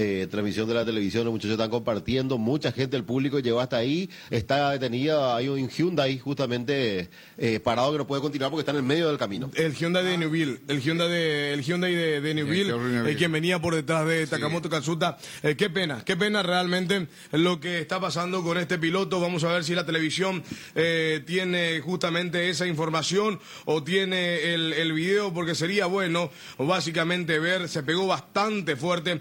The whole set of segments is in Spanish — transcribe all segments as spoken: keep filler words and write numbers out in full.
eh, transmisión de la televisión, los muchachos están compartiendo, mucha gente, el público llegó hasta ahí, está detenida, hay un Hyundai justamente eh, parado que no puede continuar porque está en el medio del camino. El Hyundai de Newville, el Hyundai de, el Hyundai de, de Newville, eh, quien venía por detrás de Takamoto sí. Katsuta. Eh, qué pena, qué pena realmente lo que está pasando con este piloto. Vamos a ver si la televisión eh, tiene justamente esa información o tiene el, el video, porque sería bueno básicamente ver, se pegó bastante fuerte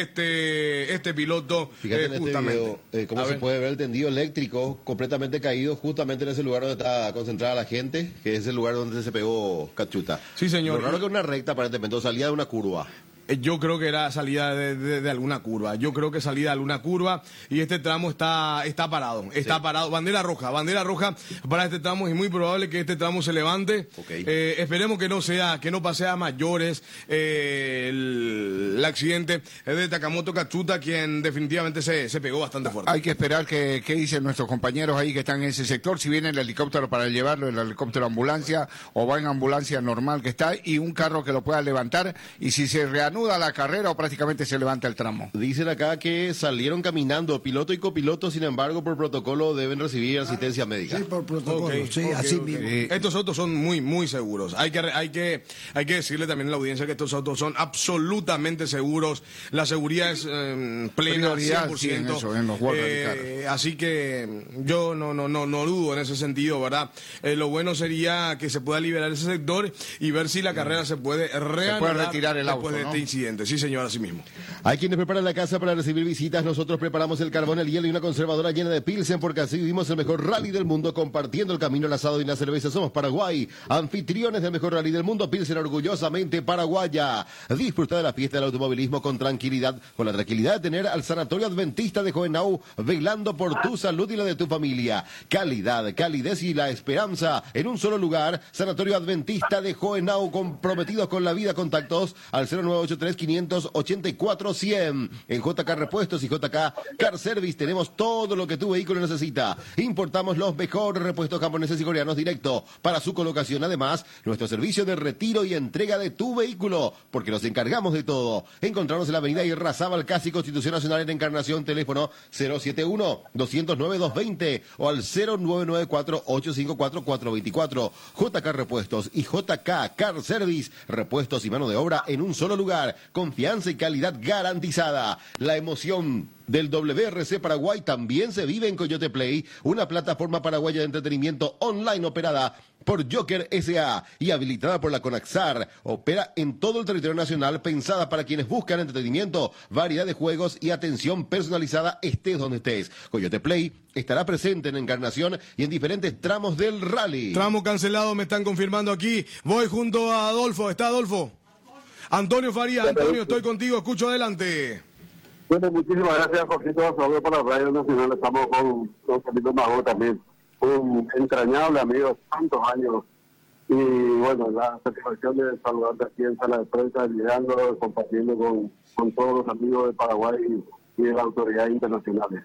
este, este piloto. Fíjate eh, en justamente. este video, eh, cómo a se ver. puede ver el tendido eléctrico completamente caído justamente en ese lugar donde está concentrada la gente, que es el lugar donde se pegó Katsuta. Sí, señor. Lo raro que una recta aparentemente, o salía de una curva. Yo creo que era salida de, de, de alguna curva. Yo creo que salida de alguna curva y este tramo está está parado. Está sí. parado. Bandera roja. Bandera roja para este tramo. Es muy probable que este tramo se levante. Okay. Eh, esperemos que no sea, que no pase a mayores eh, el, el accidente de Takamoto Katsuta, quien definitivamente se, se pegó bastante fuerte. Hay que esperar que, que dicen nuestros compañeros ahí que están en ese sector. Si viene el helicóptero para llevarlo, el helicóptero ambulancia, o va en ambulancia normal que está, y un carro que lo pueda levantar, y si se reanuda la carrera o prácticamente se levanta el tramo. Dicen acá que salieron caminando, piloto y copiloto, sin embargo, por protocolo deben recibir asistencia médica. Sí, por protocolo, okay, sí, okay, así okay. mismo. Eh, estos autos son muy, muy seguros. Hay que, hay que, hay que decirle también a la audiencia que estos autos son absolutamente seguros. La seguridad es eh, plena, Prioridad, cien por ciento. Sí, en eso, en los World eh, así que yo no, no, no, no dudo en ese sentido, ¿verdad? Eh, lo bueno sería que se pueda liberar ese sector y ver si la carrera se puede reanudar. Se puede retirar el después auto, de ¿no? este incidente. Sí, señor, así mismo. Hay quienes preparan la casa para recibir visitas. Nosotros preparamos el carbón, el hielo y una conservadora llena de Pilsen, porque así vivimos el mejor rally del mundo, compartiendo el camino, el asado y la cerveza. Somos Paraguay, anfitriones del mejor rally del mundo. Pilsen, orgullosamente paraguaya. Disfruta de la fiesta del automovilismo con tranquilidad, con la tranquilidad de tener al Sanatorio Adventista de Hohenau velando por tu salud y la de tu familia. Calidad, calidez y la esperanza en un solo lugar. Sanatorio Adventista de Hohenau, comprometidos con la vida. Contactos al cero nueve ocho tres, quinientos ochenta y cuatro, cien. En J K Repuestos y J K Car Service tenemos todo lo que tu vehículo necesita. Importamos los mejores repuestos japoneses y coreanos directo para su colocación. Además, nuestro servicio de retiro y entrega de tu vehículo, porque nos encargamos de todo. Encontrarnos en la avenida Irrazábal, casi Constitución Nacional en Encarnación. Teléfono cero siete uno, dos cero nueve, dos dos cero o al cero nueve nueve cuatro, ocho cinco cuatro, cuatro dos cuatro. J K Repuestos y J K Car Service, repuestos y mano de obra en un solo lugar. Confianza y calidad garantizada. La emoción del W R C Paraguay también se vive en Coyote Play, una plataforma paraguaya de entretenimiento online operada por Joker S A y habilitada por la Conaxar. Opera en todo el territorio nacional, pensada para quienes buscan entretenimiento, variedad de juegos y atención personalizada, estés donde estés. Coyote Play estará presente en Encarnación y en diferentes tramos del rally. Tramo cancelado, me están confirmando aquí. Voy junto a Adolfo. ¿Está Adolfo? Antonio Faría. Antonio, estoy contigo. Escucho, adelante. Bueno, muchísimas gracias, Jorgito. Saludos para Radio Nacional. Estamos con, con Camilo Mago también. Un entrañable amigo, tantos años. Y bueno, la satisfacción de saludarte aquí en Sala de Prensa, llegando, compartiendo con, con todos los amigos de Paraguay y, y de las autoridades internacionales.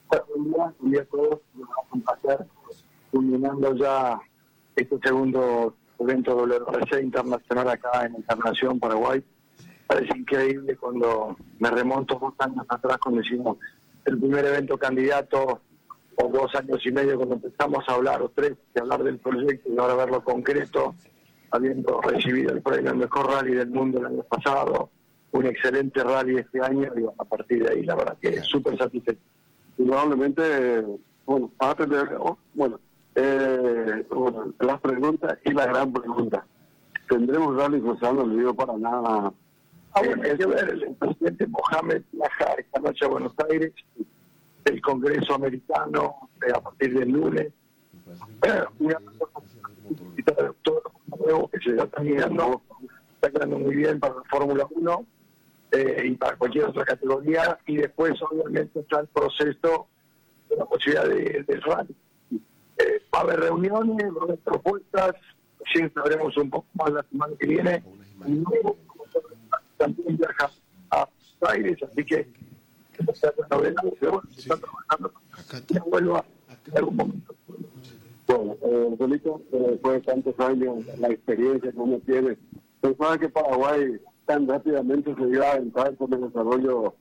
Y a todos, nos va a complacer, culminando ya este segundo evento W R C internacional acá en Encarnación, Paraguay. Parece increíble cuando me remonto dos años atrás cuando hicimos el primer evento candidato, o dos años y medio cuando empezamos a hablar, o tres, de hablar del proyecto y ahora verlo concreto, habiendo recibido el premio al mejor rally del mundo el año pasado, un excelente rally este año, y a partir de ahí la verdad que es súper satisfecho. Indudablemente, bueno, para atender, oh, bueno, eh, bueno, las preguntas y la gran pregunta. ¿Tendremos rally cruzando el río Paraná? Hay que ver, el presidente Mohamed viaja esta noche a Buenos Aires, el Congreso americano a partir del lunes. Una de todo nuevo que se está mirando, está quedando muy bien para la Fórmula uno eh, y para cualquier otra categoría, y después obviamente está el proceso de la posibilidad de, de rally. Eh, va a haber reuniones, va a haber propuestas, sí sabremos un poco más la semana que viene, y luego también viaja a Buenos Aires, así que se está trabajando, ya vuelva en algún momento. Bueno, eh, Solito, eh, después de tantos años, la experiencia que uno tiene, pensaba que Paraguay tan rápidamente se iba a entrar con el desarrollo